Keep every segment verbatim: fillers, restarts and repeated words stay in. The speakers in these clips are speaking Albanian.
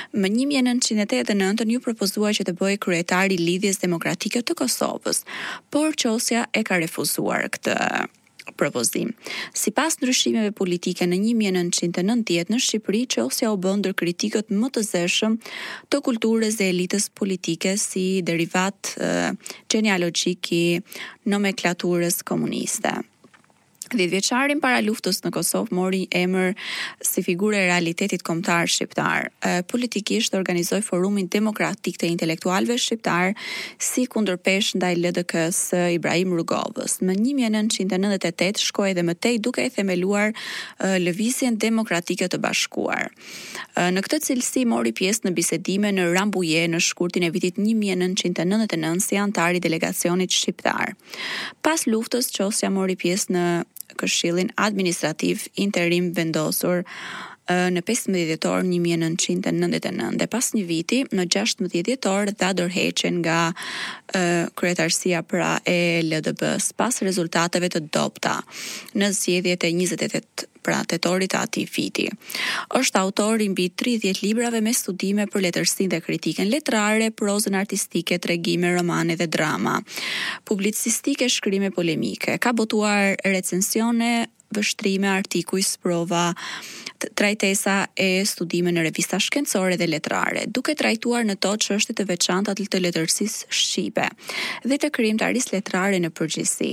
Më një mijë e nëntëqind e tetëdhjetë e nëntë ju propozua që të bëhej kryetari i Lidhjes Demokratike të Kosovës, por Qosja e ka refuzuar këtë propozim. Sipas ndryshimeve politike në një mijë e nëntëqind e nëntëdhjetë në Shqipëri, Qosja u bë ndër kritikët më të zeshëm të kulturës dhe elitës politike si derivat uh, genealogjik i nomenklaturës komuniste. dhjetëvjeçarin para luftës në Kosovë mori emër si figurë e realitetit kombëtar shqiptar. Politikisht organizoi Forumin Demokratik të Intelektualëve Shqiptar si kundërpesh ndaj L D K-s Ibrahim Rugovës. Në një mijë e nëntëqind e nëntëdhjetë e tetë shkoi edhe më tej duke e themeluar Lëvizjen Demokratike të Bashkuar. Në këtë cilësi mori pjesë në bisedime në Rambuje në shkurtin e vitit një mijë e nëntëqind e nëntëdhjetë e nëntë si antar i delegacionit shqiptar. Pas luftës, Qosja mori pjesë në Këshillin Administrativ Interim vendosur në pesëmbëdhjetë dhjetor një mijë e nëntëqind e nëntëdhjetë e nëntë dhe pas një viti në gjashtëmbëdhjetë dhjetor dha dorëheqjen nga uh, kryetarësia pra e L D B-s pas rezultateve të dobta në zgjedhjet e njëzet e tetë pra tetorit të atij viti. Është autor i mbi tridhjetë librave me studime për letërsinë dhe kritikën letrare, prozën artistike, tregime, romane dhe drama, publicistike, shkrime polemike. Ka botuar recensione, vështrime, artikuj, sprova, trajtesa e studime në revista shkencore dhe letrare, duke trajtuar në to çështje të veçanta të letërsisë shqipe dhe të krijimtarisë letrare në përgjithësi.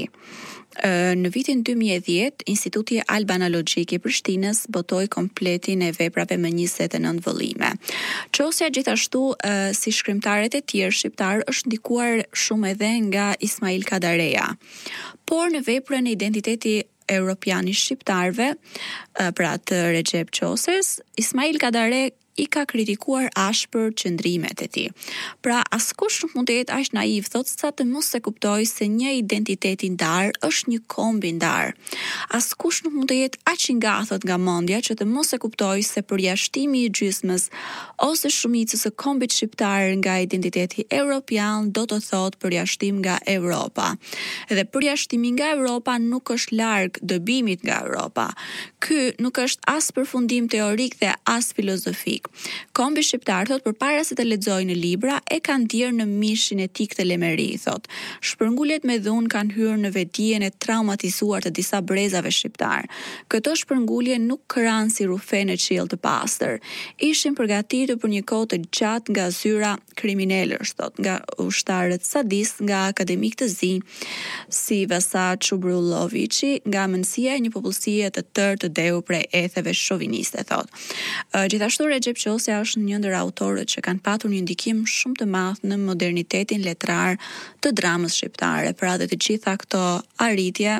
Në vitin dy mijë e dhjetë, Instituti Albanologjik i Prishtinës botoi kompletin e veprave me njëzet e nëntë vëllime. Qosja gjithashtu, si shkrimtarët e tjerë shqiptar, është ndikuar shumë edhe nga Ismail Kadareja. Por në veprën e identiteti europian i shqiptarëve, pra të Recep Qosës, Ismail Kadare i ka kritikuar ashpër qëndrimet e tij. Pra, askush nuk mund të jetë aq naiv, thotë, sa të mos e kuptojë se një identitet i ndar është një komb i ndar. Askush nuk mund të jetë aq i ngathët nga mendja që të mos e kuptojë se përjashtimi i gjysmës ose shumicës së kombit shqiptar nga identiteti europian do të thotë përjashtim nga Europa. Dhe përjashtimi nga Europa nuk është larg dobimit nga Europa. Ky nuk është as përfundim teorik dhe as filozofik. Kombi shqiptar, thot, përpara se të lexojë në libra, e kanë ndier në mishin e tij këtë lemeri, thot. Shpërnguljet me dhunë kanë hyrë në vetdijen e traumatizuar të disa brezave shqiptar. Këto shpërngulje nuk këran si rufe në qiell të pastër. Ishin përgatitur për një kohë të gjatë nga zyra kriminalësh, thot, nga ushtarët sadist, nga akademik të zi, si Vasat Çubruloviçi, nga mënësia e një popullsie të tërë të deu prej etheve shoviniste, thot. Gjithashtu Recep Qosja është një ndër autorët që kanë patur një ndikim shumë të madh në modernitetin letrar të dramës shqiptare. Pra dhe të gjitha këto arritje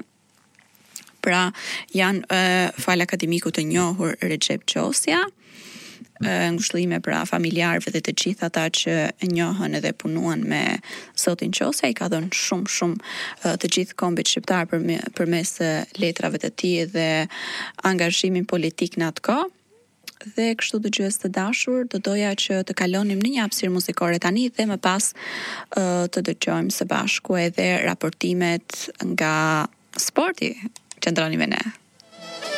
pra janë uh, fal akademikut të njohur Recep Qosja, ngushëllime pra familjarëve dhe të gjithë ata që njohën edhe punuan me zotin Qosja, i ka dhënë shumë shumë të gjithë kombit shqiptar përmes letrave të tij dhe angazhimin politik në atë kohë. Dhe kështu dëgjues të dashur, do doja që të kalonim në një hapësirë muzikore tani dhe më pas uh, të dëgjojmë së bashku edhe raportimet nga sporti. Qëndroni me ne.